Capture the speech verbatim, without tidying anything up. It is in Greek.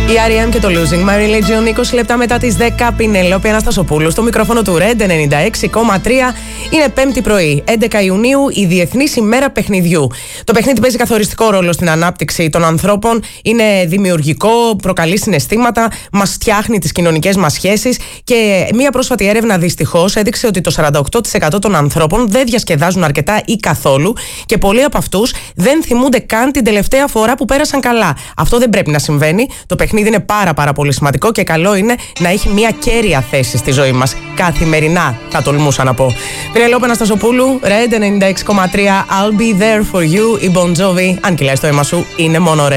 Η αρ ι εμ και το Losing My Religion, είκοσι λεπτά μετά τις δέκα. Πινελόπη Αναστασοπούλου στο μικρόφωνο του Red ενενήντα έξι κόμμα τρία. Είναι Πέμπτη πρωί, έντεκα Ιουνίου, η Διεθνής ημέρα παιχνιδιού. Το παιχνίδι παίζει καθοριστικό ρόλο στην ανάπτυξη των ανθρώπων. Είναι δημιουργικό, προκαλεί συναισθήματα, μας φτιάχνει τις κοινωνικές μας σχέσεις. Και μία πρόσφατη έρευνα δυστυχώς έδειξε ότι το σαράντα οκτώ τοις εκατό των ανθρώπων δεν διασκεδάζουν αρκετά ή καθόλου και πολλοί από αυτούς δεν θυμούνται καν την τελευταία φορά που πέρασαν καλά. Αυτό δεν πρέπει να συμβαίνει. Το παιχνίδι είναι πάρα πάρα πολύ σημαντικό και καλό είναι να έχει μια κέρια θέση στη ζωή μας. Καθημερινά, θα τολμούσα να πω. Πινελόπη Αναστασοπούλου, Red ενενήντα έξι κόμμα τρία, I'll be there for you, η Bon Jovi, αν κυλάει το αίμα σου, είναι μόνο Red.